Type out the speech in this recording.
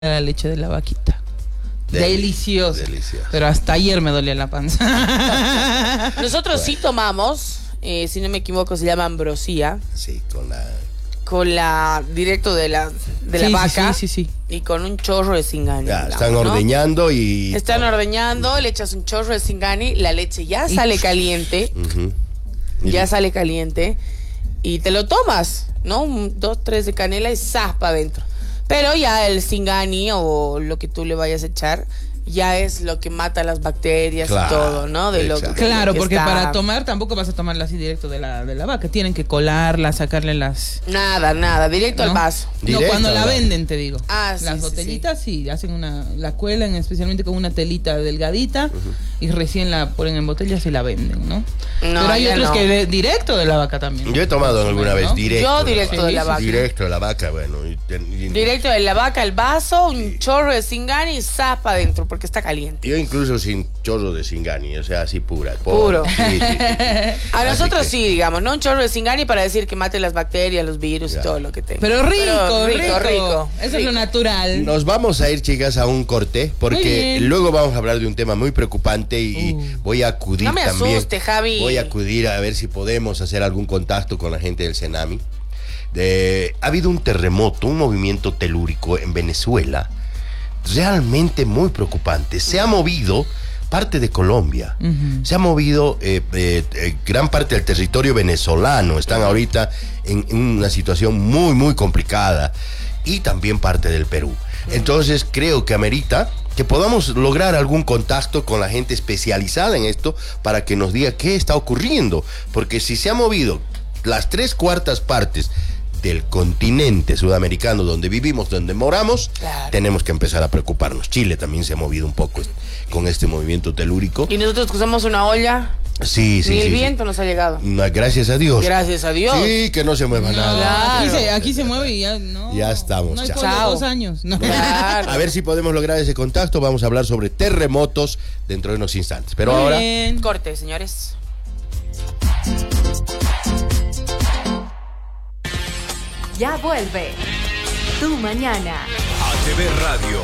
la leche de la vaquita. Delicioso. Delicioso. Pero hasta ayer me dolía la panza. Nosotros sí tomamos, si no me equivoco, se llama ambrosía. Sí, Con la directo de la Sí, vaca. sí. Y con un chorro de Singani. ya, digamos, están ¿no? ordeñando y... Están ordeñando, le echas un chorro de Singani, la leche ya sale caliente. Ujú. Ya sale caliente. Y te lo tomas, ¿no? 2, 3 de canela y zapa adentro. Pero ya el Singani o lo que tú le vayas a echar ya es lo que mata las bacterias Claro, y todo, ¿no? De lo exacto. que Claro, porque está... para tomar tampoco vas a tomarla así directo de la vaca. Tienen que colarla, sacarle las... Nada, directo al ¿no? vaso. Directo No, cuando al la vaso. venden, te digo. Ah, sí, las sí, botellitas sí, hacen la cuelan especialmente con una telita delgadita y recién la ponen en botellas y la venden, ¿no? No, pero hay ya otros no. que directo de la vaca también. Yo he tomado alguna vez ¿no? directo. Yo directo de la vaca. Directo de la vaca, bueno. Directo de la vaca al vaso, un chorro de Singani y zapa adentro porque está caliente. Yo incluso sin chorro de Singani, o sea, así pura. Puro. Sí. A Así nosotros que- sí, digamos, ¿no? Un chorro de Singani para decir que mate las bacterias, los virus Ya. y todo lo que tenga. Pero rico. Eso es lo rico. natural. Nos vamos a ir, chicas, a un corte, Muy porque bien. luego vamos a hablar de un tema muy preocupante y voy a acudir No me también. asuste, Javi. Voy a acudir a ver si podemos hacer algún contacto con la gente del Senami. Ha habido un terremoto, un movimiento telúrico en Venezuela, realmente muy preocupante. Se ha movido parte de Colombia, se ha movido gran parte del territorio venezolano. Están ahorita en una situación muy, muy complicada, y también parte del Perú. Entonces creo que amerita que podamos lograr algún contacto con la gente especializada en esto para que nos diga qué está ocurriendo, porque si se ha movido las 3/4 partes del continente sudamericano donde vivimos, donde moramos, Claro. tenemos que empezar a preocuparnos. Chile también se ha movido un poco con este movimiento telúrico. Y nosotros que usamos una olla, Sí, ni el viento nos ha llegado. No, gracias a Dios. Gracias a Dios. Sí, que no se mueva nada. Claro. Aquí se mueve y ya no. Ya estamos, No hay chao. pollo, Chao. 2 años. No. Claro. A ver si podemos lograr ese contacto. Vamos a hablar sobre terremotos dentro de unos instantes. Pero Muy ahora... bien. Corte, señores. Ya vuelve Tu Mañana. ATV Radio.